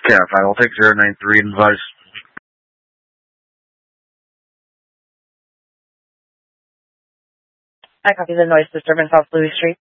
Cat 5, I'll take 093 and advise. I copy the noise disturbance off Louis Street.